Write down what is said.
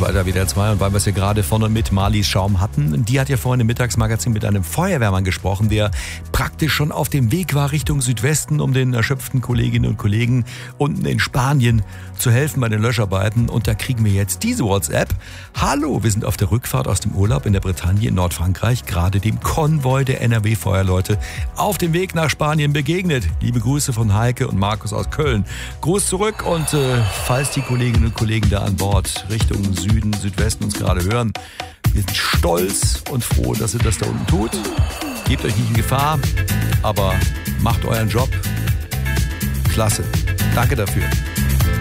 bei der WDR 2 und weil wir es ja gerade von und mit Marlies Schaum hatten. Die hat ja vorhin im Mittagsmagazin mit einem Feuerwehrmann gesprochen, der praktisch schon auf dem Weg war Richtung Südwesten, um den erschöpften Kolleginnen und Kollegen unten in Spanien zu helfen bei den Löscharbeiten. Und da kriegen wir jetzt diese WhatsApp. Hallo, wir sind auf der Rückfahrt aus dem Urlaub in der Bretagne in Nordfrankreich, gerade dem Konvoi der NRW-Feuerleute auf dem Weg nach Spanien begegnet. Liebe Grüße von Heike und Markus aus Köln. Gruß zurück und falls die Kolleginnen und Kollegen da an Bord Richtung Süden, Südwesten uns gerade hören, wir sind stolz und froh, dass ihr das da unten tut. Gebt euch nicht in Gefahr, aber macht euren Job. Klasse. Danke dafür.